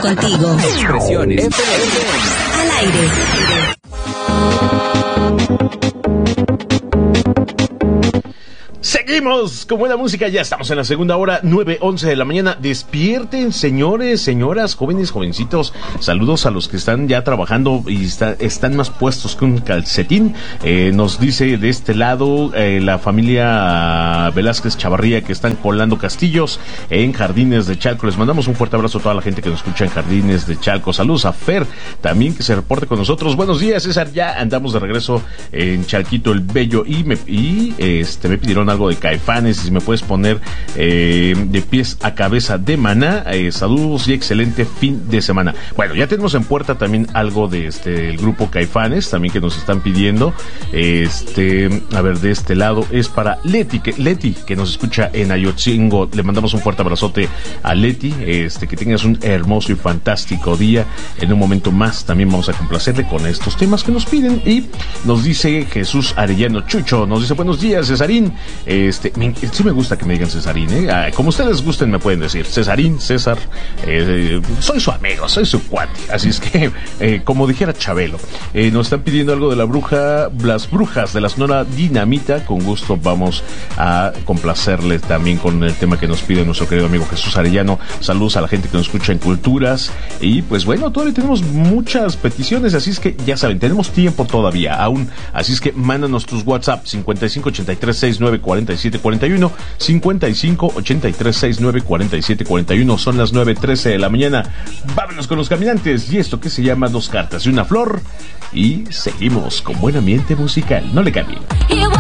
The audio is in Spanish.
contigo. Expresiones Al aire. Seguimos con buena música, ya estamos en la segunda hora, 9:11 de la mañana. Despierten, señores, señoras, jóvenes, jovencitos. Saludos a los que están ya trabajando y están más puestos que un calcetín. Nos dice de este lado la familia Velázquez Chavarría, que están colando castillos en Jardines de Chalco. Les mandamos un fuerte abrazo a toda la gente que nos escucha en Jardines de Chalco. Saludos a Fer, también, que se reporte con nosotros. Buenos días, César, ya andamos de regreso en Chalquito el Bello y me pidieron algo de Caifanes, si me puedes poner de pies a cabeza de Maná. Saludos y excelente fin de semana. Bueno, ya tenemos en puerta también algo de el grupo Caifanes, también, que nos están pidiendo. A ver, de este lado es para Leti, que nos escucha en Ayotzingo. Le mandamos un fuerte abrazote a Leti, que tengas un hermoso y fantástico día. En un momento más también vamos a complacerle con estos temas que nos piden. Y nos dice Jesús Arellano Chucho, nos dice: buenos días, Cesarín. Sí me gusta que me digan Cesarín, como ustedes gusten me pueden decir Cesarín, César. Soy su amigo, soy su cuate, así es que como dijera Chabelo. Nos están pidiendo algo de las brujas de la Sonora Dinamita. Con gusto vamos a complacerles también con el tema que nos pide nuestro querido amigo Jesús Arellano. Saludos a la gente que nos escucha en Culturas. Y pues bueno, todavía tenemos muchas peticiones, así es que ya saben, tenemos tiempo todavía aún, así es que mándanos tus WhatsApp 5583694741, 5583694741. Son las 9:13 de la mañana. Vámonos con los caminantes y esto que se llama Dos cartas y una flor, y seguimos con buen ambiente musical. No le cambien.